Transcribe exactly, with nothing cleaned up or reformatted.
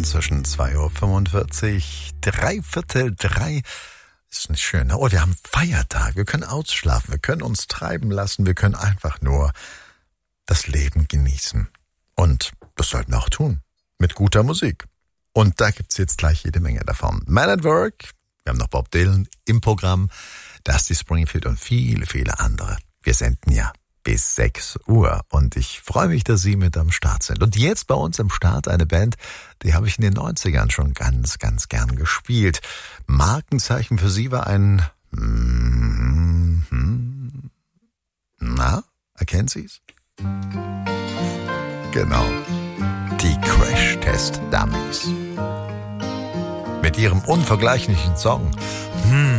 Inzwischen zwei Uhr fünfundvierzig, drei Viertel drei. Ist nicht schön, ne? Oh, wir haben Feiertag, wir können ausschlafen, wir können uns treiben lassen, wir können einfach nur das Leben genießen. Und das sollten wir auch tun, mit guter Musik. Und da gibt's jetzt gleich jede Menge davon. Man at Work, wir haben noch Bob Dylan im Programm, Dusty Springfield und viele, viele andere. Wir senden ja bis sechs Uhr und ich freue mich, dass Sie mit am Start sind. Und jetzt bei uns im Start eine Band, die habe ich in den neunzigern schon ganz, ganz gern gespielt. Markenzeichen für sie war ein... Na, erkennen Sie's? Genau, die Crash Test Dummies. Mit ihrem unvergleichlichen Song... Hmm.